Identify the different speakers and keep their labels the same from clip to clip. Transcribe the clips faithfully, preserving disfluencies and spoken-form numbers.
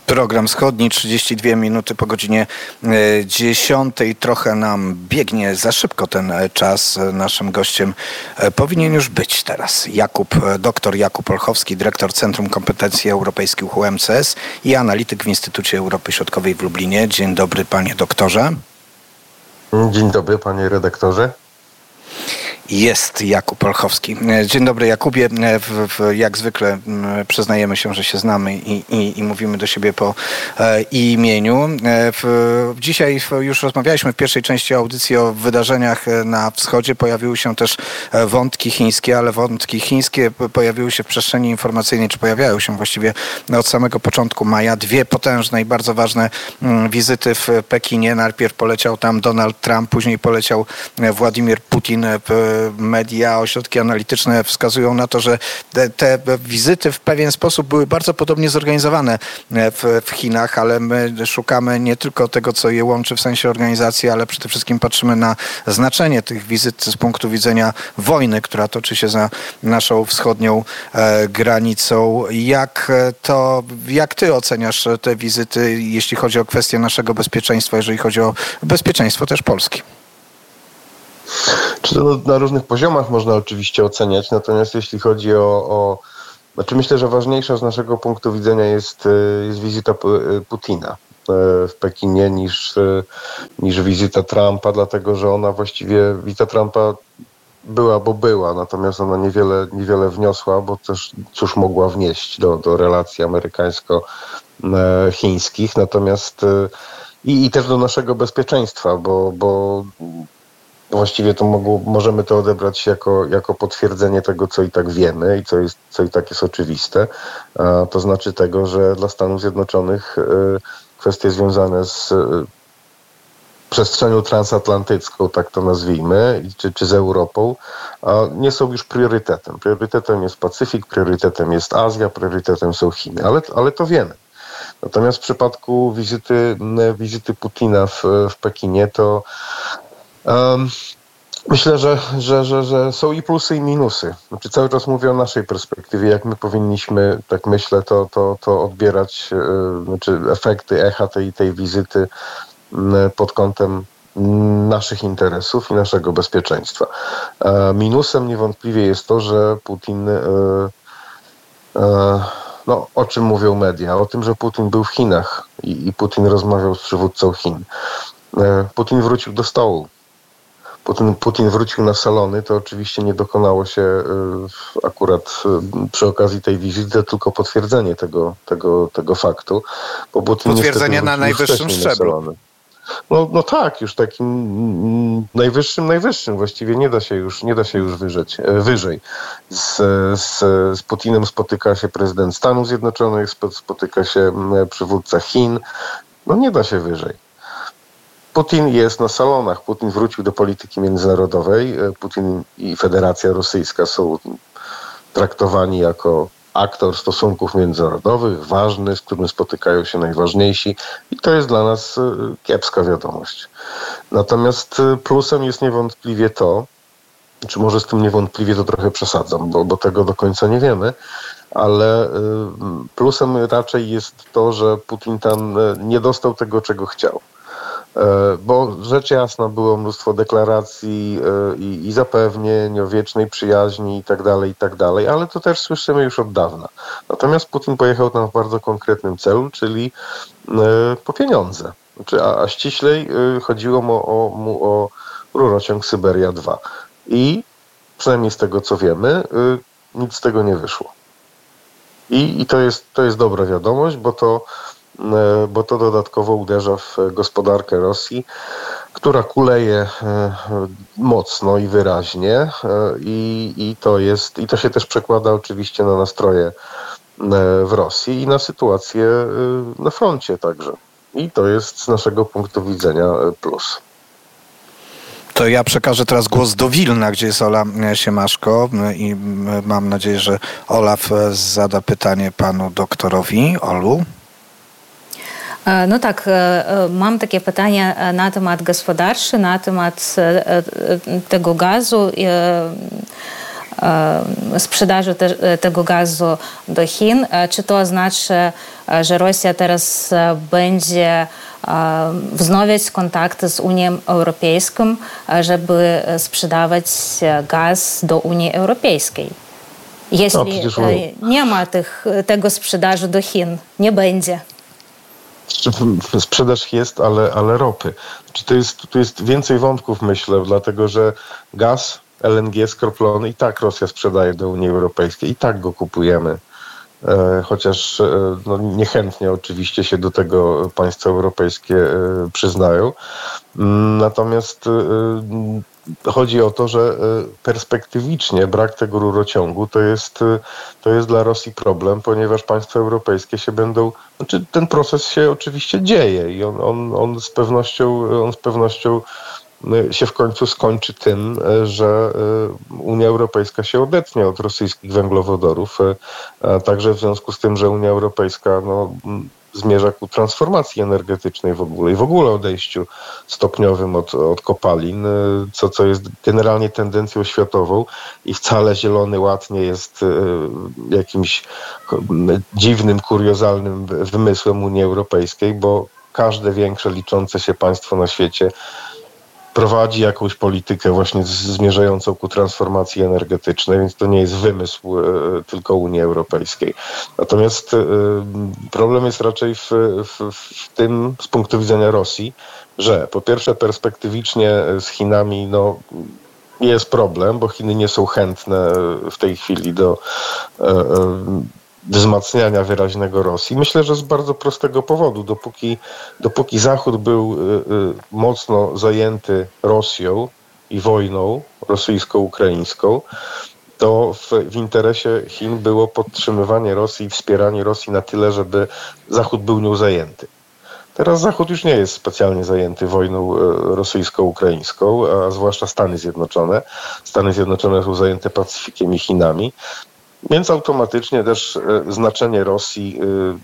Speaker 1: Program Wschodni, trzydzieści dwie minuty po godzinie dziesiątej. Trochę nam biegnie za szybko ten czas. Naszym gościem powinien już być teraz Jakub, dr Jakub Olchowski, dyrektor Centrum Kompetencji Europejskich U M C S i analityk w Instytucie Europy Środkowej w Lublinie. Dzień dobry, panie doktorze.
Speaker 2: Dzień dobry, panie redaktorze.
Speaker 1: Jest Jakub Olchowski. Dzień dobry, Jakubie. W, w, jak zwykle przyznajemy się, że się znamy i, i, i mówimy do siebie po e, imieniu. W, dzisiaj już rozmawialiśmy w pierwszej części audycji o wydarzeniach na wschodzie. Pojawiły się też wątki chińskie, ale wątki chińskie pojawiły się w przestrzeni informacyjnej, czy pojawiają się właściwie od samego początku maja. Dwie potężne i bardzo ważne wizyty w Pekinie. Najpierw poleciał tam Donald Trump, później poleciał Władimir Putin. Media, ośrodki analityczne wskazują na to, że te, te wizyty w pewien sposób były bardzo podobnie zorganizowane w, w Chinach, ale my szukamy nie tylko tego, co je łączy w sensie organizacji, ale przede wszystkim patrzymy na znaczenie tych wizyt z punktu widzenia wojny, która toczy się za naszą wschodnią e, granicą. Jak to, jak ty oceniasz te wizyty, jeśli chodzi o kwestię naszego bezpieczeństwa, jeżeli chodzi o bezpieczeństwo też Polski?
Speaker 2: Czy to na różnych poziomach można oczywiście oceniać, natomiast jeśli chodzi o, o znaczy myślę, że ważniejsza z naszego punktu widzenia jest, jest wizyta Putina w Pekinie niż, niż wizyta Trumpa, dlatego że ona właściwie, wizyta Trumpa była, bo była, natomiast ona niewiele, niewiele wniosła, bo też cóż mogła wnieść do, do relacji amerykańsko-chińskich, natomiast i, i też do naszego bezpieczeństwa, bo, bo właściwie to mogło, możemy to odebrać jako, jako potwierdzenie tego, co i tak wiemy i co, jest, co i tak jest oczywiste. A to znaczy tego, że dla Stanów Zjednoczonych kwestie związane z przestrzenią transatlantycką, tak to nazwijmy, czy, czy z Europą, nie są już priorytetem. Priorytetem jest Pacyfik, priorytetem jest Azja, priorytetem są Chiny, ale, ale to wiemy. Natomiast w przypadku wizyty, wizyty Putina w, w Pekinie to Um, myślę, że, że, że, że są i plusy, i minusy. Znaczy, cały czas mówię o naszej perspektywie, jak my powinniśmy, tak myślę, to, to, to odbierać yy, znaczy efekty, echa tej, tej wizyty yy, pod kątem naszych interesów i naszego bezpieczeństwa. Yy, minusem niewątpliwie jest to, że Putin, yy, yy, no, o czym mówią media? O tym, że Putin był w Chinach i, i Putin rozmawiał z przywódcą Chin. Yy, Putin wrócił do stołu. Putin, Putin wrócił na salony, to oczywiście nie dokonało się y, akurat y, przy okazji tej wizyty, tylko potwierdzenie tego, tego, tego faktu. Bo Putin
Speaker 1: potwierdzenie na najwyższym szczeblu. Na
Speaker 2: no, no tak, już takim mm, najwyższym, najwyższym. Właściwie nie da się już, nie da się już wyżej. wyżej. Z, z, z Putinem spotyka się prezydent Stanów Zjednoczonych, spotyka się przywódca Chin. No nie da się wyżej. Putin jest na salonach. Putin wrócił do polityki międzynarodowej. Putin i Federacja Rosyjska są traktowani jako aktor stosunków międzynarodowych, ważny, z którym spotykają się najważniejsi i to jest dla nas kiepska wiadomość. Natomiast plusem jest niewątpliwie to, czy może z tym niewątpliwie to trochę przesadzam, bo, bo tego do końca nie wiemy, ale plusem raczej jest to, że Putin tam nie dostał tego, czego chciał. Bo rzecz jasna było mnóstwo deklaracji i, i zapewnień o wiecznej przyjaźni i tak dalej, i tak dalej, ale to też słyszymy już od dawna. Natomiast Putin pojechał tam w bardzo konkretnym celu, czyli po pieniądze. Znaczy, a, a ściślej chodziło mu o, mu o rurociąg Syberia dwa. I przynajmniej z tego, co wiemy, nic z tego nie wyszło. I, i to jest, to jest dobra wiadomość, bo to bo to dodatkowo uderza w gospodarkę Rosji, która kuleje mocno i wyraźnie i, i, to jest, i to się też przekłada oczywiście na nastroje w Rosji i na sytuację na froncie także. I to jest z naszego punktu widzenia plus.
Speaker 1: To ja przekażę teraz głos do Wilna, gdzie jest Ola Siemaszko i mam nadzieję, że Olaf zada pytanie panu doktorowi. Olu?
Speaker 3: No tak, mam takie pytanie na temat gospodarczy, na temat tego gazu. sprzedaży te, tego gazu do Chin. Czy to oznacza, że Rosja teraz będzie wznowić kontakty z Unią Europejską, żeby sprzedawać gaz do Unii Europejskiej? Jeśli no, nie ma tych, tego sprzedaży do Chin, nie będzie.
Speaker 2: Sprzedaż jest, ale, ale ropy. To jest, tu jest więcej wątków, myślę, dlatego że gaz, L N G skroplony i tak Rosja sprzedaje do Unii Europejskiej, i tak go kupujemy. E, chociaż e, no, niechętnie oczywiście się do tego państwa europejskie e, przyznają. Natomiast e, chodzi o to, że perspektywicznie brak tego rurociągu to jest, to jest dla Rosji problem, ponieważ państwa europejskie się będą, znaczy ten proces się oczywiście dzieje i on, on, on z pewnością, on z pewnością się w końcu skończy tym, że Unia Europejska się odetnie od rosyjskich węglowodorów, a także w związku z tym, że Unia Europejska no, zmierza ku transformacji energetycznej w ogóle i w ogóle odejściu stopniowym od, od kopalin, co, co jest generalnie tendencją światową i wcale Zielony Ład nie jest jakimś dziwnym, kuriozalnym wymysłem Unii Europejskiej, bo każde większe liczące się państwo na świecie prowadzi jakąś politykę właśnie zmierzającą ku transformacji energetycznej, więc to nie jest wymysł e, tylko Unii Europejskiej. Natomiast e, problem jest raczej w, w, w tym z punktu widzenia Rosji, że po pierwsze perspektywicznie z Chinami no, jest problem, bo Chiny nie są chętne w tej chwili do e, e, wzmacniania wyraźnego Rosji. Myślę, że z bardzo prostego powodu. Dopóki, dopóki Zachód był y, y, mocno zajęty Rosją i wojną rosyjsko-ukraińską, to w, w interesie Chin było podtrzymywanie Rosji i wspieranie Rosji na tyle, żeby Zachód był nią zajęty. Teraz Zachód już nie jest specjalnie zajęty wojną rosyjsko-ukraińską, a zwłaszcza Stany Zjednoczone. Stany Zjednoczone są zajęte Pacyfikiem i Chinami. Więc automatycznie też znaczenie Rosji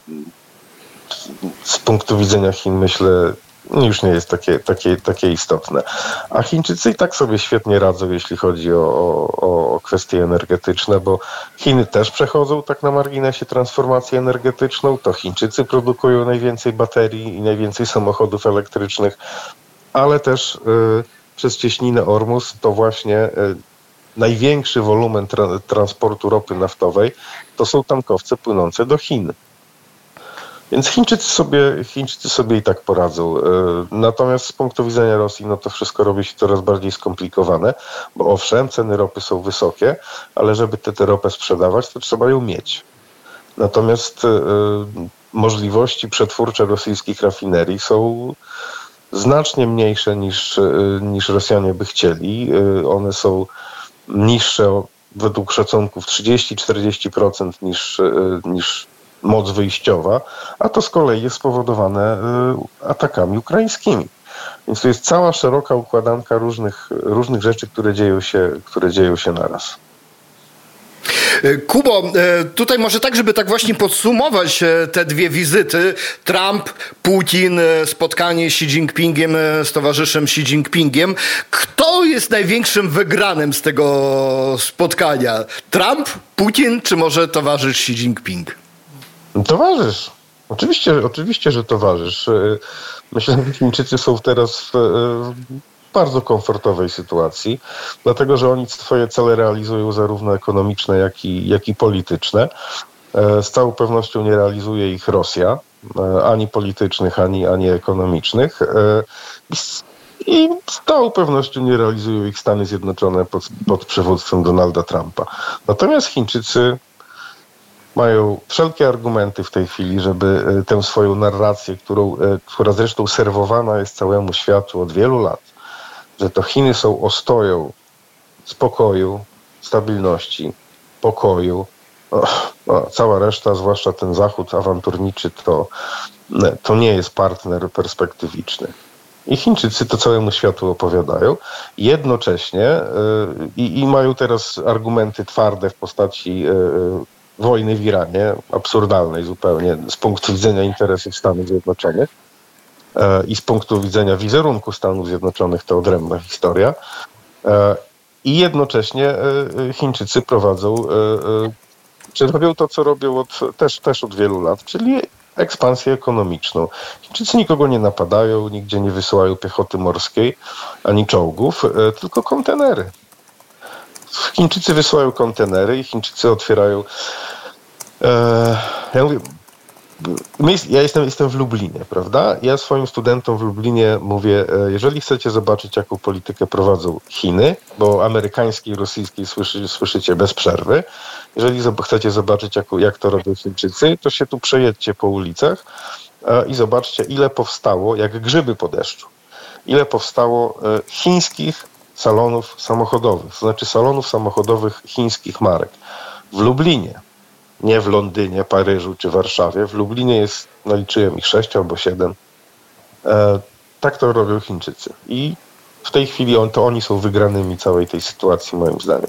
Speaker 2: z punktu widzenia Chin, myślę, już nie jest takie, takie, takie istotne. A Chińczycy i tak sobie świetnie radzą, jeśli chodzi o, o, o kwestie energetyczne, bo Chiny też przechodzą tak na marginesie transformację energetyczną. To Chińczycy produkują najwięcej baterii i najwięcej samochodów elektrycznych, ale też y, przez cieśninę Ormus to właśnie y, największy wolumen tra- transportu ropy naftowej to są tankowce płynące do Chin. Więc Chińczycy sobie, Chińczycy sobie i tak poradzą. Natomiast z punktu widzenia Rosji no to wszystko robi się coraz bardziej skomplikowane, bo owszem, ceny ropy są wysokie, ale żeby tę te, te ropę sprzedawać, to trzeba ją mieć. Natomiast y, możliwości przetwórcze rosyjskich rafinerii są znacznie mniejsze niż, y, niż Rosjanie by chcieli. Y, one są niższe według szacunków trzydzieści do czterdziestu procent niż, niż moc wyjściowa, a to z kolei jest spowodowane atakami ukraińskimi. Więc to jest cała szeroka układanka różnych, różnych rzeczy, które dzieją się, które dzieją się naraz.
Speaker 1: Kubo, tutaj może tak, żeby tak właśnie podsumować te dwie wizyty. Trump, Putin, spotkanie Xi Jinpingiem z towarzyszem Xi Jinpingiem. Kto jest największym wygranym z tego spotkania? Trump, Putin, czy może towarzysz Xi Jinping?
Speaker 2: Towarzysz. Oczywiście, oczywiście, że towarzysz. Myślę, że Chińczycy są teraz w bardzo komfortowej sytuacji, dlatego że oni swoje cele realizują zarówno ekonomiczne, jak i, jak i polityczne. Z całą pewnością nie realizuje ich Rosja, ani politycznych, ani, ani ekonomicznych. I z całą pewnością nie realizują ich Stany Zjednoczone pod, pod przywództwem Donalda Trumpa. Natomiast Chińczycy mają wszelkie argumenty w tej chwili, żeby tę swoją narrację, którą, która zresztą serwowana jest całemu światu od wielu lat, że to Chiny są ostoją spokoju, stabilności, pokoju. O, o, cała reszta, zwłaszcza ten Zachód awanturniczy, to, to nie jest partner perspektywiczny. I Chińczycy to całemu światu opowiadają. Jednocześnie yy, i mają teraz argumenty twarde w postaci yy, wojny w Iranie, absurdalnej zupełnie z punktu widzenia interesów Stanów Zjednoczonych. I z punktu widzenia wizerunku Stanów Zjednoczonych to odrębna historia. i jednocześnie Chińczycy prowadzą, czy robią to, co robią od, też, też od wielu lat, czyli ekspansję ekonomiczną. Chińczycy nikogo nie napadają, nigdzie nie wysyłają piechoty morskiej ani czołgów, tylko kontenery. Chińczycy wysyłają kontenery i Chińczycy otwierają. E, ja mówię, ja jestem, jestem w Lublinie, prawda? Ja swoim studentom w Lublinie mówię, jeżeli chcecie zobaczyć, jaką politykę prowadzą Chiny, bo amerykańskiej i rosyjskiej słyszy, słyszycie bez przerwy, jeżeli chcecie zobaczyć, jak, jak to robią Chińczycy, to się tu przejedźcie po ulicach i zobaczcie, ile powstało, jak grzyby po deszczu, ile powstało chińskich salonów samochodowych, to znaczy salonów samochodowych chińskich marek. W Lublinie, nie w Londynie, Paryżu czy Warszawie, w Lublinie jest, naliczyłem ich sześć albo siedem. E, tak to robią Chińczycy. I w tej chwili on, to oni są wygranymi całej tej sytuacji, moim zdaniem.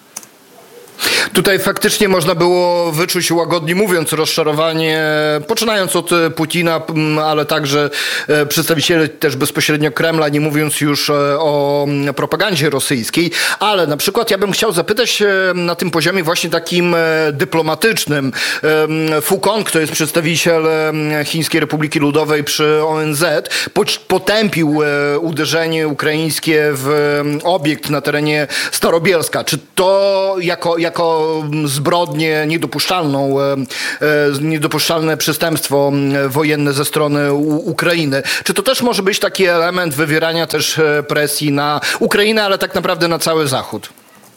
Speaker 4: Tutaj faktycznie można było wyczuć, łagodnie mówiąc, rozczarowanie, poczynając od Putina, ale także przedstawicieli też bezpośrednio Kremla, nie mówiąc już o propagandzie rosyjskiej. Ale na przykład ja bym chciał zapytać na tym poziomie właśnie takim dyplomatycznym. Fukong, to jest przedstawiciel Chińskiej Republiki Ludowej przy O N Z, potępił uderzenie ukraińskie w obiekt na terenie Starobielska. Czy to jako, jako zbrodnię niedopuszczalną, niedopuszczalne przestępstwo wojenne ze strony Ukrainy. Czy to też może być taki element wywierania też presji na Ukrainę, ale tak naprawdę na cały Zachód?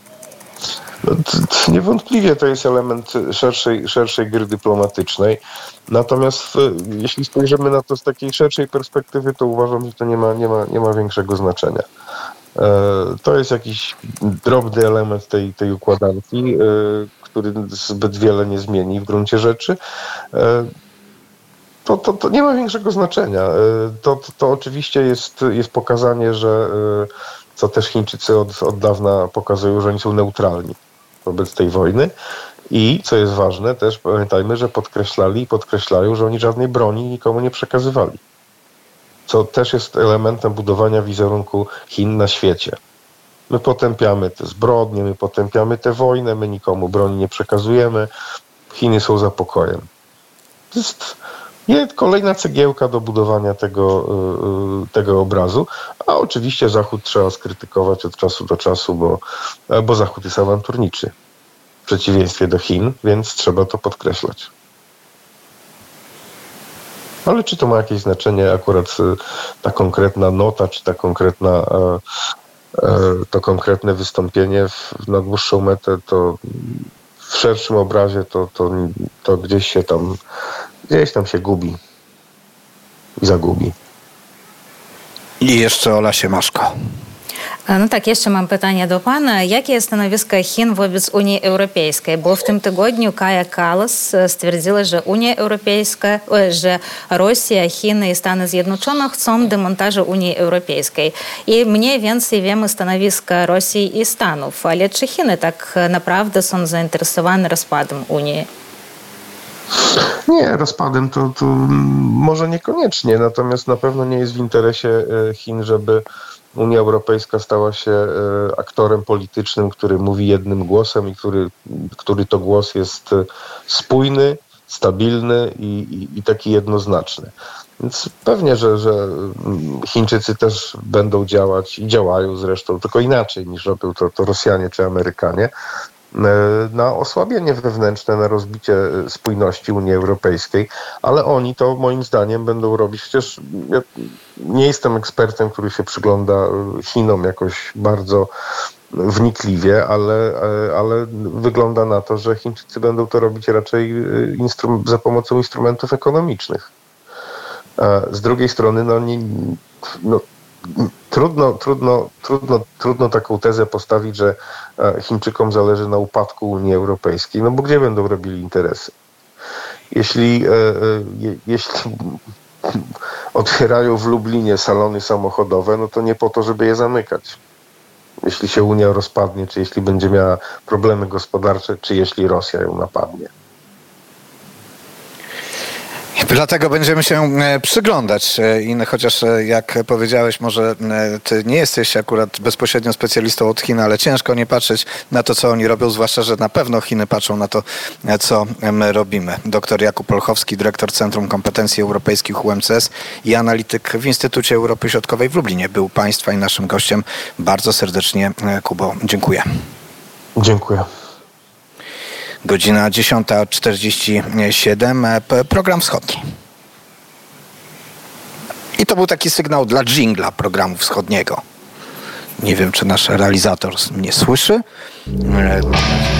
Speaker 2: No, to niewątpliwie to jest element szerszej, szerszej gry dyplomatycznej. Natomiast jeśli spojrzymy na to z takiej szerszej perspektywy, to uważam, że to nie ma, nie ma, nie ma większego znaczenia. To jest jakiś drobny element tej, tej układanki, który zbyt wiele nie zmieni w gruncie rzeczy. To, to, to nie ma większego znaczenia. To, to, to oczywiście jest, jest pokazanie, że co też Chińczycy od, od dawna pokazują, że oni są neutralni wobec tej wojny. I co jest ważne, też pamiętajmy, że podkreślali i podkreślają, że oni żadnej broni nikomu nie przekazywali. Co też jest elementem budowania wizerunku Chin na świecie. My potępiamy te zbrodnie, my potępiamy tę wojnę, my nikomu broni nie przekazujemy. Chiny są za pokojem. To jest kolejna cegiełka do budowania tego, tego obrazu, a oczywiście Zachód trzeba skrytykować od czasu do czasu, bo, bo Zachód jest awanturniczy w przeciwieństwie do Chin, więc trzeba to podkreślać. Ale czy to ma jakieś znaczenie akurat ta konkretna nota, czy ta konkretna, to konkretne wystąpienie na dłuższą metę, to w szerszym obrazie to, to, to gdzieś się tam, gdzieś tam się gubi i zagubi.
Speaker 1: I jeszcze Ola Siemaszko.
Speaker 3: No tak, jeszcze mam pytanie do pana. Jakie jest stanowisko Chin wobec Unii Europejskiej? Bo w tym tygodniu Kaja Kallas stwierdziła, że Unia Europejska, że Rosja, Chiny i Stany Zjednoczone chcą demontażu Unii Europejskiej. I mniej więcej wiemy stanowisko Rosji i Stanów. Ale czy Chiny tak naprawdę są zainteresowane rozpadem Unii?
Speaker 2: Nie, rozpadem to, to może niekoniecznie, natomiast na pewno nie jest w interesie Chin, żeby Unia Europejska stała się aktorem politycznym, który mówi jednym głosem i który, który to głos jest spójny, stabilny i, i, i taki jednoznaczny. Więc pewnie, że, że Chińczycy też będą działać i działają zresztą, tylko inaczej niż robią to, to Rosjanie czy Amerykanie, na osłabienie wewnętrzne, na rozbicie spójności Unii Europejskiej, ale oni to moim zdaniem będą robić. Przecież ja nie jestem ekspertem, który się przygląda Chinom jakoś bardzo wnikliwie, ale, ale wygląda na to, że Chińczycy będą to robić raczej instru- za pomocą instrumentów ekonomicznych. Z drugiej strony, no nie... No, Trudno, trudno, trudno, trudno taką tezę postawić, że Chińczykom zależy na upadku Unii Europejskiej, no bo gdzie będą robili interesy? Jeśli, je, jeśli otwierają w Lublinie salony samochodowe, no to nie po to, żeby je zamykać. Jeśli się Unia rozpadnie, czy jeśli będzie miała problemy gospodarcze, czy jeśli Rosja ją napadnie.
Speaker 1: Dlatego będziemy się przyglądać i chociaż jak powiedziałeś, może ty nie jesteś akurat bezpośrednio specjalistą od Chin, ale ciężko nie patrzeć na to, co oni robią, zwłaszcza, że na pewno Chiny patrzą na to, co my robimy. Doktor Jakub Olchowski, dyrektor Centrum Kompetencji Europejskich U M C S i analityk w Instytucie Europy Środkowej w Lublinie był Państwa i naszym gościem. Bardzo serdecznie, Kubo, dziękuję.
Speaker 2: Dziękuję.
Speaker 1: Godzina dziesiąta czterdzieści siedem. Program wschodni. I to był taki sygnał dla dżingla programu wschodniego. Nie wiem, czy nasz realizator mnie słyszy.